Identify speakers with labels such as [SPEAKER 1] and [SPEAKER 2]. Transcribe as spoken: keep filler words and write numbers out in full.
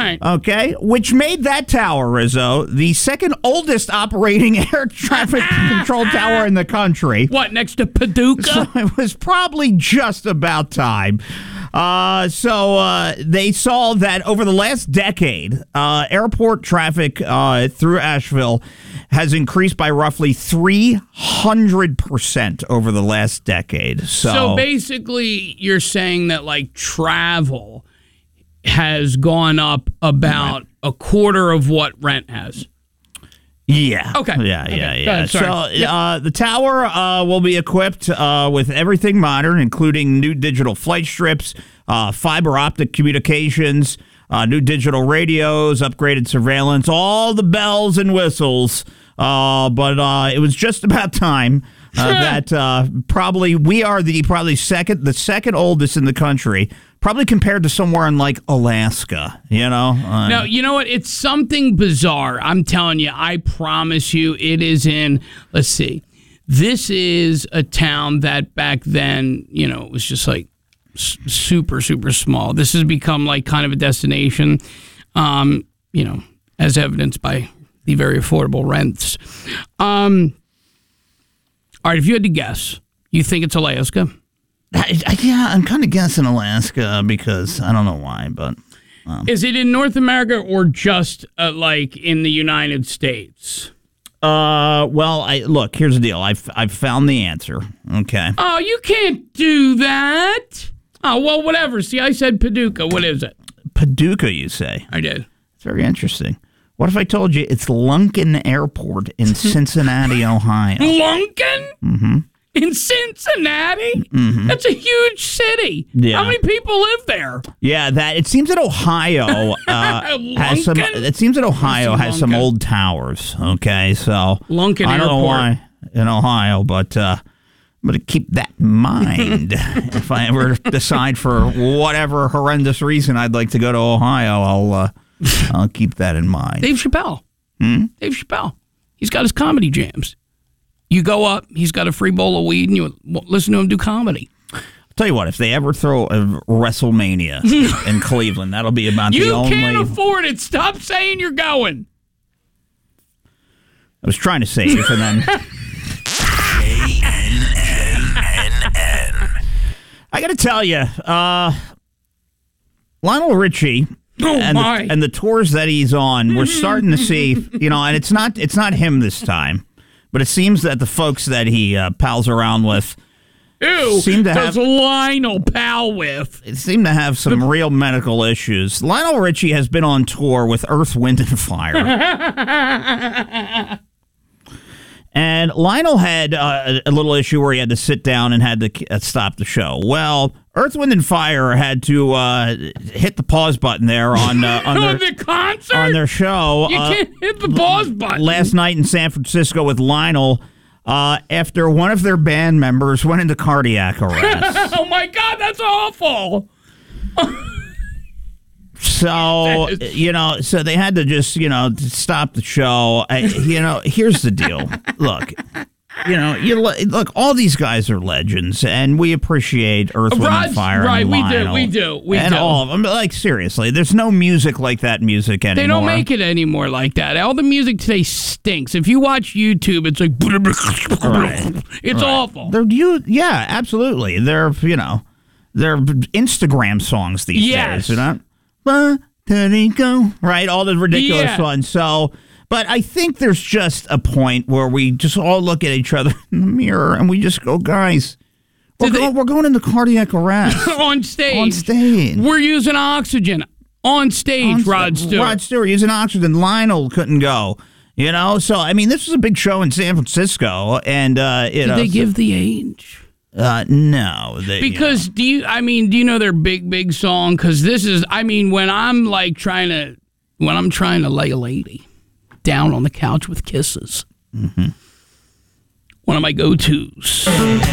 [SPEAKER 1] right.
[SPEAKER 2] Okay, which made that tower, Rizzo, the second oldest operating air traffic control tower in the country.
[SPEAKER 1] What, next to Paducah?
[SPEAKER 2] So it was probably just about time. Uh, so uh, they saw that over the last decade, uh, airport traffic uh, through Asheville has increased by roughly three hundred percent over the last decade. So,
[SPEAKER 1] so basically, you're saying that, like, travel has gone up about right. a quarter of what rent has.
[SPEAKER 2] Yeah.
[SPEAKER 1] Okay.
[SPEAKER 2] Yeah,
[SPEAKER 1] okay.
[SPEAKER 2] yeah, yeah.
[SPEAKER 1] Ahead,
[SPEAKER 2] so
[SPEAKER 1] yeah.
[SPEAKER 2] Uh, the tower uh, will be equipped uh, with everything modern, including new digital flight strips, uh, fiber optic communications, uh, new digital radios, upgraded surveillance, all the bells and whistles. Uh, but uh, it was just about time uh, that uh, probably we are the probably second, the second oldest in the country. Probably compared to somewhere in, like, Alaska, you know? Uh,
[SPEAKER 1] no, you know what? It's something bizarre. I'm telling you, I promise you, it is in, let's see. This is a town that back then, you know, was just, like, s- super, super small. This has become, like, kind of a destination, um, you know, as evidenced by the very affordable rents. Um, all right, if you had to guess, you think it's Alaska?
[SPEAKER 2] I, I, yeah, I'm kind of guessing Alaska because I don't know why, but um.
[SPEAKER 1] Is it in North America or just uh, like in the United States?
[SPEAKER 2] Uh, well, I look. Here's the deal. I've I've found the answer. Okay.
[SPEAKER 1] Oh, you can't do that. Oh well, whatever. See, I said Paducah. What is it?
[SPEAKER 2] Paducah, you say?
[SPEAKER 1] I did.
[SPEAKER 2] It's very interesting. What if I told you it's Lunken Airport in Cincinnati, Ohio?
[SPEAKER 1] Lunken?
[SPEAKER 2] Mm-hmm.
[SPEAKER 1] In Cincinnati?
[SPEAKER 2] Mm-hmm.
[SPEAKER 1] That's a huge city.
[SPEAKER 2] Yeah.
[SPEAKER 1] How many people live there?
[SPEAKER 2] Yeah, that it seems that Ohio uh, has some. It seems that Ohio has some old towers. Okay, so
[SPEAKER 1] Lunken
[SPEAKER 2] I don't
[SPEAKER 1] Airport.
[SPEAKER 2] know why in Ohio, but uh, I'm going to keep that in mind if I ever decide for whatever horrendous reason I'd like to go to Ohio. I'll uh, I'll keep that in mind.
[SPEAKER 1] Dave Chappelle.
[SPEAKER 2] Hmm?
[SPEAKER 1] Dave Chappelle. He's got his comedy jams. You go up, he's got a free bowl of weed, and you listen to him do comedy.
[SPEAKER 2] I'll tell you what, if they ever throw a WrestleMania in Cleveland, that'll be about
[SPEAKER 1] you
[SPEAKER 2] the only...
[SPEAKER 1] You can't afford it. Stop saying you're going.
[SPEAKER 2] I was trying to save, and then...
[SPEAKER 3] K N N N.
[SPEAKER 2] I got to tell you, uh, Lionel Richie...
[SPEAKER 1] Oh
[SPEAKER 2] and,
[SPEAKER 1] my.
[SPEAKER 2] The, and the tours that he's on, we're starting to see, you know, and it's not it's not him this time, but it seems that the folks that he uh, pals around with
[SPEAKER 1] Ew,
[SPEAKER 2] seem to
[SPEAKER 1] does
[SPEAKER 2] have
[SPEAKER 1] Lionel pal with?
[SPEAKER 2] It seem to have some real medical issues. Lionel Richie has been on tour with Earth, Wind, and Fire. And Lionel had uh, a little issue where he had to sit down and had to uh, stop the show. Well, Earth, Wind, and Fire had to uh, hit the pause button there on uh, on, their,
[SPEAKER 1] the concert?
[SPEAKER 2] on their show.
[SPEAKER 1] You
[SPEAKER 2] uh,
[SPEAKER 1] can't hit the pause button.
[SPEAKER 2] Last night in San Francisco with Lionel uh, after one of their band members went into cardiac arrest.
[SPEAKER 1] Oh, my God, that's awful.
[SPEAKER 2] So, you know, so they had to just, you know, stop the show. I, you know, here's the deal. Look, you know, you look, all these guys are legends, and we appreciate Earth, Wind,
[SPEAKER 1] Rod,
[SPEAKER 2] and Fire.
[SPEAKER 1] right,
[SPEAKER 2] and
[SPEAKER 1] we
[SPEAKER 2] Lionel,
[SPEAKER 1] do, we do, we
[SPEAKER 2] and
[SPEAKER 1] do.
[SPEAKER 2] all of them. Like, seriously, there's no music like that music anymore.
[SPEAKER 1] They don't make it anymore like that. All the music today stinks. If you watch YouTube, it's like...
[SPEAKER 2] Right.
[SPEAKER 1] It's
[SPEAKER 2] right.
[SPEAKER 1] awful.
[SPEAKER 2] They're, you, yeah, absolutely. They're, you know, they're Instagram songs these
[SPEAKER 1] Yes.
[SPEAKER 2] days, you know? Right, all the ridiculous
[SPEAKER 1] Yeah.
[SPEAKER 2] ones. So, but I think there's just a point where we just all look at each other in the mirror and we just go, guys, we're,
[SPEAKER 1] Did
[SPEAKER 2] go,
[SPEAKER 1] they-
[SPEAKER 2] we're going into cardiac arrest
[SPEAKER 1] On stage.
[SPEAKER 2] on stage.
[SPEAKER 1] We're using oxygen. On stage,
[SPEAKER 2] On
[SPEAKER 1] Rod
[SPEAKER 2] sta-
[SPEAKER 1] Stewart.
[SPEAKER 2] Rod Stewart using oxygen. Lionel couldn't go. You know, so I mean, this was a big show in San Francisco, and uh, you
[SPEAKER 1] Did
[SPEAKER 2] know,
[SPEAKER 1] they
[SPEAKER 2] so-
[SPEAKER 1] give the age?
[SPEAKER 2] Uh, no, they,
[SPEAKER 1] Because
[SPEAKER 2] you know.
[SPEAKER 1] do you? I mean, do you know their big, big song? Because this is. I mean, when I'm like trying to, when I'm trying to lay a lady down on the couch with kisses,
[SPEAKER 2] Mm-hmm.
[SPEAKER 1] one of my go-tos.